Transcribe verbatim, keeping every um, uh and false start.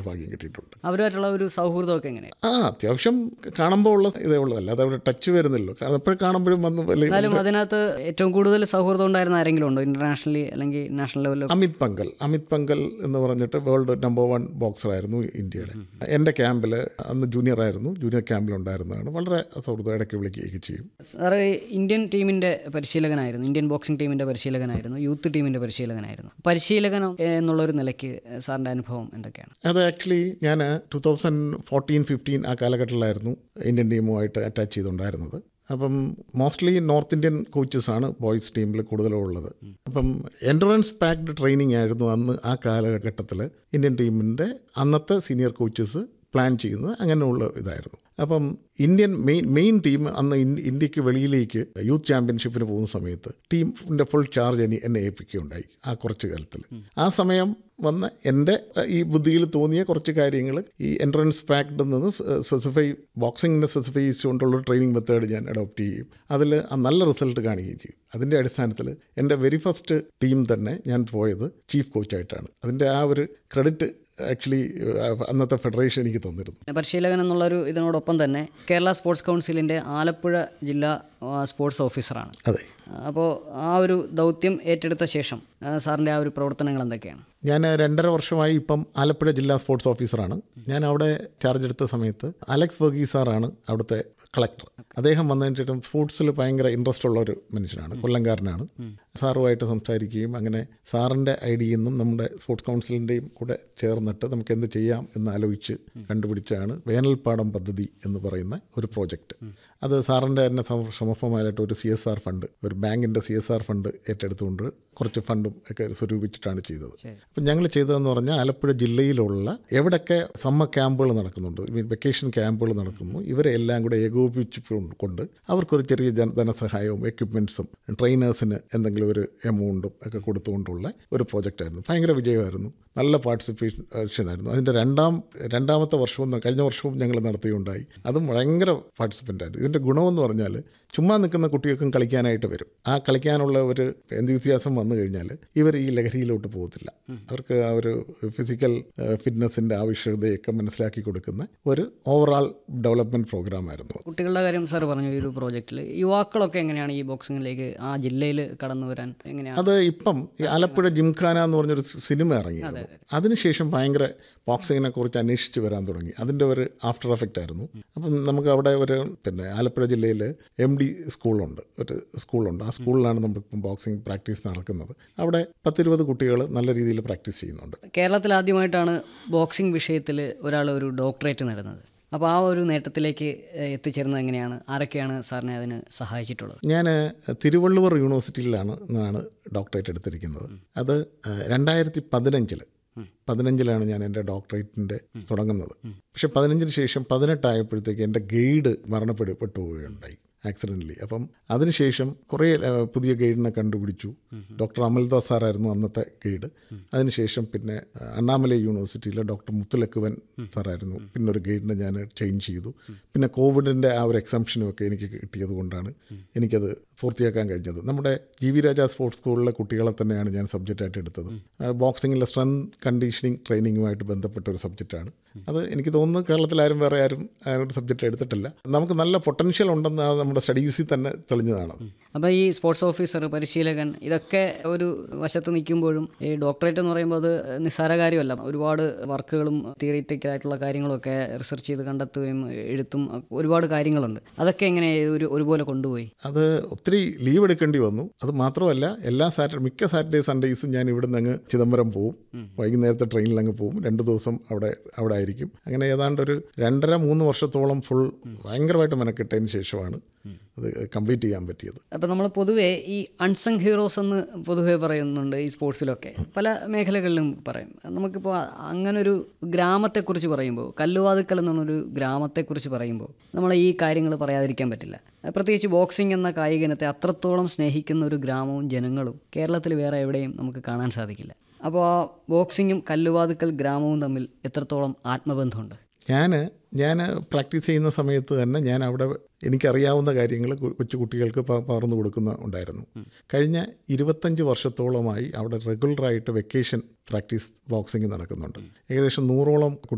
ഭാഗ്യം കിട്ടിയിട്ടുണ്ട്. അവരുമായിട്ടുള്ള ഒരു സൗഹൃദമൊക്കെ എങ്ങനെയാണ്? ആ അത്യാവശ്യം കാണുമ്പോൾ ഉള്ള ഇതേ ഉള്ളൂ, അല്ലാതെ അവിടെ ടച്ച് വരുന്നില്ലോ. എപ്പോഴും കാണുമ്പോഴും വന്ന് എന്നാലും അതിനകത്ത് ഏറ്റവും കൂടുതൽ സൗഹൃദം ഉണ്ടായിരുന്ന ആരെങ്കിലും ഉണ്ടോ ഇന്റർനാഷണലി അല്ലെങ്കിൽ നാഷണൽ ലെവലിൽ? അമിത് പങ്കൽ അമിത് പങ്കൽ എന്ന് പറഞ്ഞിട്ട് വേൾഡ് നമ്പർ വൺ ബോക്സറായിരുന്നു ഇന്ത്യയുടെ. എൻ്റെ ക്യാമ്പിൽ അന്ന് ജൂനിയർ ആയിരുന്നു, ജൂനിയർ ക്യാമ്പിൽ ഉണ്ടായിരുന്നതാണ്. വളരെ സൗഹൃദം, ഇടയ്ക്ക് വിളിക്കുകയൊക്കെ ചെയ്യും. സാറ് ഇന്ത്യൻ ടീമിൻ്റെ പരിശീലകനായിരുന്നു, ഇന്ത്യൻ ബോക്സിംഗ് ടീമിൻ്റെ പരിശീലകനായിരുന്നു, യൂത്ത് ടീമിൻ്റെ പരിശീലകനായിരുന്നു. പരിശീലകൻ എന്നുള്ളൊരു നിലയ്ക്ക് സാറിൻ്റെ അനുഭവം എന്തൊക്കെയാണ്? അത് ആക്ച്വലി ഞാൻ ടു തൗസൻഡ് ഫോർട്ടീൻ ഫിഫ്റ്റീൻ ആ കാലഘട്ടത്തിലായിരുന്നു ഇന്ത്യൻ ടീമുമായിട്ട് അറ്റാച്ച് ചെയ്തുകൊണ്ടായിരുന്നത്. അപ്പം മോസ്റ്റ്ലി നോർത്ത് ഇന്ത്യൻ കോച്ചസാണ് ബോയ്സ് ടീമിൽ കൂടുതലും ഉള്ളത്. അപ്പം എൻഡുറൻസ് പാക്ഡ് ട്രെയിനിങ് ആയിരുന്നു അന്ന് ആ കാലഘട്ടത്തിൽ ഇന്ത്യൻ ടീമിൻ്റെ അന്നത്തെ സീനിയർ കോച്ചസ് പ്ലാൻ ചെയ്യുന്നത്. അങ്ങനെയുള്ള ഇതായിരുന്നു. അപ്പം ഇന്ത്യൻ മെയിൻ മെയിൻ ടീം അന്ന് ഇന്ത്യക്ക് വെളിയിലേക്ക് യൂത്ത് ചാമ്പ്യൻഷിപ്പിന് പോകുന്ന സമയത്ത് ടീമിൻ്റെ ഫുൾ ചാർജ് എന്നെ എന്നെ ഏൽപ്പിക്കുകയുണ്ടായി ആ കുറച്ച് കാലത്തിൽ. ആ സമയം വന്ന എൻ്റെ ഈ ബുദ്ധിയിൽ തോന്നിയ കുറച്ച് കാര്യങ്ങൾ ഈ എൻട്രൻസ് പാക്ഡിൽ നിന്ന് സ്പെസിഫൈ ബോക്സിങ്ങിനെ സ്പെസിഫൈ ചെയ്തുകൊണ്ടുള്ള ട്രെയിനിങ് മെത്തേഡ് ഞാൻ അഡോപ്റ്റ് ചെയ്യും. അതിൽ നല്ല റിസൾട്ട് കാണുകയും ചെയ്യും. അതിൻ്റെ അടിസ്ഥാനത്തിൽ എൻ്റെ വെരി ഫസ്റ്റ് ടീം തന്നെ ഞാൻ പോയത് ചീഫ് കോച്ചായിട്ടാണ്. അതിൻ്റെ ആ ഒരു ക്രെഡിറ്റ് ആക്ച്വലി അന്നത്തെ ഫെഡറേഷൻ എനിക്ക് തന്നിരുന്നു. പരിശീലകൻ എന്നുള്ളൊരു ഇതിനോടൊപ്പം തന്നെ കേരള സ്പോർട്സ് കൗൺസിലിൻ്റെ ആലപ്പുഴ ജില്ലാ സ്പോർട്സ് ഓഫീസറാണ്. അതെ. അപ്പോൾ ആ ഒരു ദൗത്യം ഏറ്റെടുത്ത ശേഷം സാറിൻ്റെ ആ ഒരു പ്രവർത്തനങ്ങൾ എന്തൊക്കെയാണ്? ഞാൻ രണ്ടര വർഷമായി ഇപ്പം ആലപ്പുഴ ജില്ലാ സ്പോർട്സ് ഓഫീസറാണ്. ഞാൻ അവിടെ ചാർജ് എടുത്ത സമയത്ത് അലക്സ് വർഗീസ് സാറാണ് അവിടുത്തെ കളക്ടർ. അദ്ദേഹം വന്നതിന് ശേഷം സ്പോർട്സിൽ ഭയങ്കര ഇൻട്രസ്റ്റ് ഉള്ള ഒരു മനുഷ്യനാണ്, കൊല്ലംകാരനാണ്. സാറുമായിട്ട് സംസാരിക്കുകയും അങ്ങനെ സാറിൻ്റെ ഐഡിയയിൽ നിന്നും നമ്മുടെ സ്പോർട്സ് കൗൺസിലിൻ്റെയും കൂടെ ചേർന്നിട്ട് നമുക്ക് എന്ത് ചെയ്യാം എന്ന് ആലോചിച്ച് കണ്ടുപിടിച്ചാണ് വേനൽപ്പാടം പദ്ധതി എന്ന് പറയുന്ന ഒരു പ്രോജക്റ്റ്. അത് സാറിൻ്റെ തന്നെ സമർപ്പമായിട്ട് ഒരു സി എസ് ആർ ഫണ്ട്, ഒരു ബാങ്കിൻ്റെ സി എസ് ആർ ഫണ്ട് ഏറ്റെടുത്തുകൊണ്ട് കുറച്ച് ഫണ്ടും ഒക്കെ സ്വരൂപിച്ചിട്ടാണ് ചെയ്തത്. അപ്പം ഞങ്ങൾ ചെയ്തതെന്ന് പറഞ്ഞാൽ ആലപ്പുഴ ജില്ലയിലുള്ള എവിടെയൊക്കെ സമ്മർ ക്യാമ്പുകൾ നടക്കുന്നുണ്ട്, വെക്കേഷൻ ക്യാമ്പുകൾ നടക്കുന്നു, ഇവരെ എല്ലാം കൂടെ ഏകോപിപ്പിച്ച് കൊണ്ട് അവർക്കൊരു ചെറിയ ജന ധനസഹായവും എക്യുപ്മെൻറ്റ്സും ട്രെയിനേഴ്സിന് എന്തെങ്കിലും ഒരു എമൗണ്ടും ഒക്കെ കൊടുത്തുകൊണ്ടുള്ള ഒരു പ്രോജക്റ്റായിരുന്നു. ഭയങ്കര വിജയമായിരുന്നു, നല്ല പാർട്ടിസിപ്പേഷൻ ആയിരുന്നു. അതിൻ്റെ രണ്ടാം രണ്ടാമത്തെ വർഷവും കഴിഞ്ഞ വർഷവും ഞങ്ങൾ നടത്തുകയുണ്ടായി. അതും ഭയങ്കര പാർട്ടിസിപ്പൻ്റ് ആയിരുന്നു. ഇതിൻ്റെ ഗുണമെന്ന് പറഞ്ഞാൽ ചുമ്മാ നിൽക്കുന്ന കുട്ടികൾക്കും കളിക്കാനായിട്ട് വരും. ആ കളിക്കാനുള്ള ഒരു എന്തൂസിയാസം വന്നു കഴിഞ്ഞാൽ ഇവർ ഈ ലഹരിയിലോട്ട് പോകത്തില്ല. അവർക്ക് ആ ഒരു ഫിസിക്കൽ ഫിറ്റ്നസിൻ്റെ ആവശ്യകതയൊക്കെ മനസ്സിലാക്കി കൊടുക്കുന്ന ഒരു ഓവറോൾ ഡെവലപ്മെൻറ്റ് പ്രോഗ്രാമായിരുന്നു. കുട്ടികളുടെ കാര്യം സാർ പറഞ്ഞു, ഈ ഒരു പ്രോജക്റ്റിൽ യുവാക്കളൊക്കെ എങ്ങനെയാണ് ഈ ബോക്സിങ്ങിലേക്ക് ആ ജില്ലയിൽ കടന്നു വരാൻ എങ്ങനെയാണ്? അത് ഇപ്പം ഈ ആലപ്പുഴ ജിംഖാന എന്ന് പറഞ്ഞൊരു സിനിമ ഇറങ്ങിയിരുന്നു. അതിനുശേഷം ഭയങ്കര ബോക്സിങ്ങിനെ കുറിച്ച് അന്വേഷിച്ച് വരാൻ തുടങ്ങി. അതിൻ്റെ ഒരു ആഫ്റ്റർ എഫക്റ്റ് ആയിരുന്നു. അപ്പം നമുക്ക് അവിടെ ഒരു പിന്നെ ആലപ്പുഴ ജില്ലയിൽ എം ഡി സ്കൂളുണ്ട്, ഒരു സ്കൂളുണ്ട്. ആ സ്കൂളിലാണ് നമ്മളിപ്പം ബോക്സിംഗ് പ്രാക്ടീസ് നടക്കുന്നത്. അവിടെ പത്തിരുപത് കുട്ടികൾ നല്ല രീതിയിൽ പ്രാക്ടീസ് ചെയ്യുന്നുണ്ട്. കേരളത്തിൽ ആദ്യമായിട്ടാണ് ബോക്സിംഗ് വിഷയത്തിൽ ഒരാൾ ഒരു ഡോക്ടറേറ്റ് നേടുന്നത്. അപ്പോൾ ആ ഒരു നേട്ടത്തിലേക്ക് എത്തിച്ചേരുന്നത് എങ്ങനെയാണ്? ആരൊക്കെയാണ് സാറിനെ അതിന് സഹായിച്ചിട്ടുള്ളത്? ഞാൻ തിരുവള്ളുവർ യൂണിവേഴ്സിറ്റിയിലാണ് നിന്നാണ് ഡോക്ടറേറ്റ് എടുത്തിരിക്കുന്നത്. അത് രണ്ടായിരത്തി പതിനഞ്ചിൽ പതിനഞ്ചിലാണ് ഞാൻ എൻ്റെ ഡോക്ടറേറ്റിൻ്റെ തുടങ്ങുന്നത്. പക്ഷെ പതിനഞ്ചിന് ശേഷം പതിനെട്ടായപ്പോഴത്തേക്ക് എൻ്റെ ഗൈഡ് മരണപ്പെട്ടു പോവുകയുണ്ടായി ആക്സിഡൻ്റലി. അപ്പം അതിനുശേഷം കുറേ പുതിയ ഗൈഡിനെ കണ്ടുപിടിച്ചു. ഡോക്ടർ അമൽദാസ് സാറായിരുന്നു അന്നത്തെ ഗൈഡ്. അതിനുശേഷം പിന്നെ അണ്ണാമലൈ യൂണിവേഴ്സിറ്റിയിലെ ഡോക്ടർ മുത്തുലക്കുവൻ സാറായിരുന്നു പിന്നെ ഒരു ഗൈഡിനെ ഞാൻ ചേഞ്ച് ചെയ്തു. പിന്നെ കോവിഡിൻ്റെ ആ ഒരു എക്സംഷനും ഒക്കെ എനിക്ക് കിട്ടിയത് കൊണ്ടാണ് എനിക്കത് പൂർത്തിയാക്കാൻ കഴിഞ്ഞത്. നമ്മുടെ ജി വി രാജ സ്പോർട്സ് സ്കൂളിലെ കുട്ടികളെ തന്നെയാണ് ഞാൻ സബ്ജക്റ്റായിട്ട് എടുത്തത്. ബോക്സിങ്ങിലെ സ്ട്രെങ്ത് കണ്ടീഷനിങ് ട്രെയിനിങ്ങുമായിട്ട് ബന്ധപ്പെട്ട ഒരു സബ്ജക്റ്റാണ് അത്. എനിക്ക് തോന്നുന്നു കേരളത്തിലാരും വേറെ ആരും അതിനൊരു സബ്ജക്റ്റ് എടുത്തിട്ടില്ല. നമുക്ക് നല്ല പൊട്ടൻഷ്യൽ ഉണ്ടെന്ന് നമ്മുടെ സ്റ്റഡീസിൽ തന്നെ തെളിഞ്ഞതാണ്. അപ്പോൾ ഈ സ്പോർട്സ് ഓഫീസർ, പരിശീലകൻ, ഇതൊക്കെ ഒരു വശത്ത് നിൽക്കുമ്പോഴും ഈ ഡോക്ടറേറ്റ് എന്ന് പറയുമ്പോൾ അത് നിസ്സാര കാര്യമല്ല. ഒരുപാട് വർക്കുകളും തിയറിറ്റിക്കലായിട്ടുള്ള കാര്യങ്ങളൊക്കെ റിസർച്ച് ചെയ്ത് കണ്ടെത്തുകയും എഴുത്തും ഒരുപാട് കാര്യങ്ങളുണ്ട്. അതൊക്കെ എങ്ങനെ ഒരു ഒരുപോലെ കൊണ്ടുപോയി? അത് ഒത്തിരി ലീവ് എടുക്കേണ്ടി വന്നു. അത് മാത്രമല്ല എല്ലാ സാറ്റർഡേ മിക്ക സാറ്റർഡേ സൺഡേയ്സും ഞാൻ ഇവിടെ നിന്ന് അങ്ങ് ചിദംബരം പോവും. വൈകുന്നേരത്തെ ട്രെയിനിൽ അങ്ങ് പോവും. രണ്ട് ദിവസം അവിടെ അവിടെ ആയിരിക്കും. അങ്ങനെ ഏതാണ്ട് ഒരു രണ്ടര മൂന്ന് വർഷത്തോളം ഫുൾ ഭയങ്കരമായിട്ട് മെനക്കെട്ടതിന് ശേഷമാണ് അത് കംപ്ലീറ്റ് ചെയ്യാൻ പറ്റിയത്. അപ്പോൾ നമ്മൾ പൊതുവേ ഈ അൺസങ് ഹീറോസ് എന്ന് പൊതുവേ പറയുന്നുണ്ട് ഈ സ്പോർട്സിലൊക്കെ, പല മേഖലകളിലും പറയും. നമുക്കിപ്പോൾ അങ്ങനൊരു ഗ്രാമത്തെക്കുറിച്ച് പറയുമ്പോൾ, കല്ലുവാതുക്കൽ എന്നൊരു ഗ്രാമത്തെക്കുറിച്ച് പറയുമ്പോൾ നമ്മൾ ഈ കാര്യങ്ങൾ പറയാതിരിക്കാൻ പറ്റില്ല. പ്രത്യേകിച്ച് ബോക്സിംഗ് എന്ന കായിക ഇനത്തെ അത്രത്തോളം സ്നേഹിക്കുന്ന ഒരു ഗ്രാമവും ജനങ്ങളും കേരളത്തിൽ വേറെ എവിടെയും നമുക്ക് കാണാൻ സാധിക്കില്ല. അപ്പോൾ ആ ബോക്സിങ്ങും കല്ലുവാതുക്കൽ ഗ്രാമവും തമ്മിൽ എത്രത്തോളം ആത്മബന്ധമുണ്ട്? ഞാൻ ഞാൻ പ്രാക്ടീസ് ചെയ്യുന്ന സമയത്ത് തന്നെ ഞാൻ അവിടെ എനിക്കറിയാവുന്ന കാര്യങ്ങൾ കൊച്ചു കുട്ടികൾക്ക് പകർന്നു കൊടുക്കുന്ന ഉണ്ടായിരുന്നു. കഴിഞ്ഞ ഇരുപത്തഞ്ച് വർഷത്തോളമായി അവിടെ റെഗുലറായിട്ട് വെക്കേഷൻ പ്രാക്ടീസ് ബോക്സിംഗ് നടക്കുന്നുണ്ട്. ഏകദേശം നൂറോളം